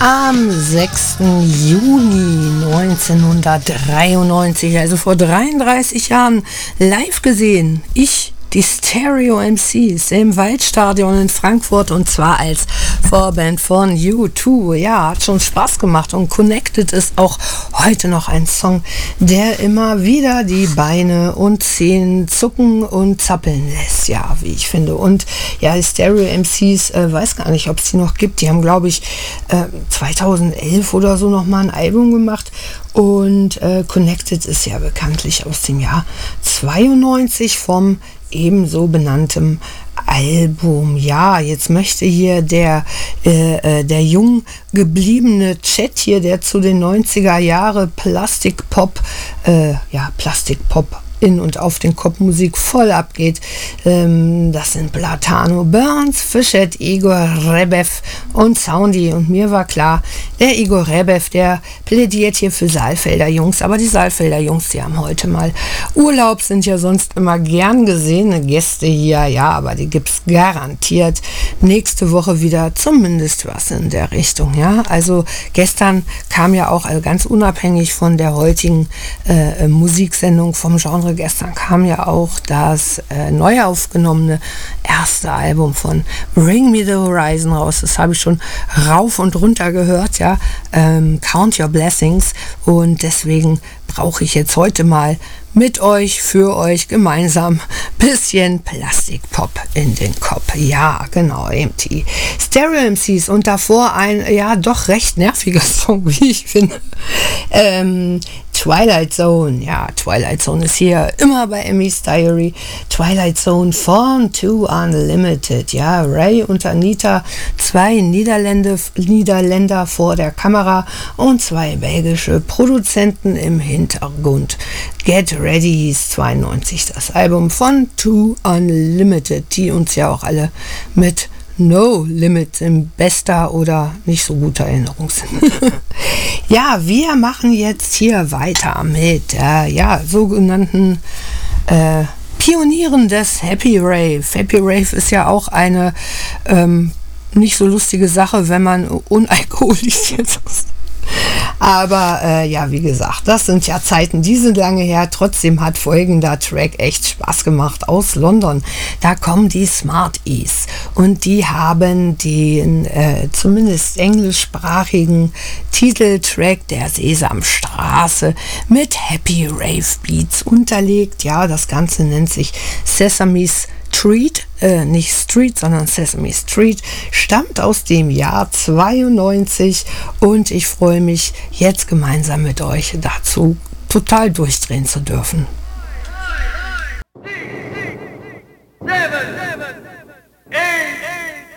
Am 6. Juni 1993, also vor 33 Jahren, live gesehen. Die Stereo MCs im Waldstadion in Frankfurt, und zwar als Vorband von U2. Ja, hat schon Spaß gemacht, und Connected ist auch heute noch ein Song, der immer wieder die Beine und Zehen zucken und zappeln lässt, ja, wie ich finde. Und ja, die Stereo MCs, weiß gar nicht, ob es die noch gibt. Die haben, glaube ich, 2011 oder so nochmal ein Album gemacht. Und Connected ist ja bekanntlich aus dem Jahr 92 vom ebenso benanntem Album. Ja, jetzt möchte hier der jung gebliebene Chat hier, der zu den 90er Jahre Plastikpop in und auf den Kopf Musik voll abgeht. Das sind Platano, Burns, Fischet, Igor Rebev und Soundy. Und mir war klar, der Igor Rebev, der plädiert hier für Saalfelder Jungs. Aber die Saalfelder Jungs, die haben heute mal Urlaub, sind ja sonst immer gern gesehene Gäste hier. Ja, aber die gibt's garantiert nächste Woche wieder, zumindest was in der Richtung. Ja, also gestern kam ja auch, also ganz unabhängig von der heutigen Musiksendung vom Genre, gestern kam ja auch das neu aufgenommene erste Album von Bring Me the Horizon raus. Das habe ich schon rauf und runter gehört, ja. Count Your Blessings. Und deswegen brauche ich jetzt heute mal mit euch, für euch gemeinsam bisschen Plastikpop in den Kopf. Ja, genau, eben die Stereo MCs, und davor ein, ja, doch recht nerviger Song, wie ich finde. Twilight Zone, ja, Twilight Zone ist hier immer bei Emmys Diary. Twilight Zone von To Unlimited, ja, Ray und Anita, zwei Niederländer vor der Kamera und zwei belgische Produzenten im Hintergrund. Get Ready hieß 92 das Album von To Unlimited, die uns ja auch alle mit No Limit in bester oder nicht so guter Erinnerung sind. Ja, wir machen jetzt hier weiter mit sogenannten Pionieren des Happy Rave. Happy Rave ist ja auch eine nicht so lustige Sache, wenn man unalkoholisiert ist. Aber wie gesagt, das sind ja Zeiten, die sind lange her. Trotzdem hat folgender Track echt Spaß gemacht aus London. Da kommen die Smarties, und die haben den zumindest englischsprachigen Titeltrack der Sesamstraße mit Happy Rave Beats unterlegt. Ja, das Ganze nennt sich Sesame Street, nicht Street, sondern Sesame Street, stammt aus dem Jahr 92, und ich freue mich, jetzt gemeinsam mit euch dazu total durchdrehen zu dürfen. 7, 8,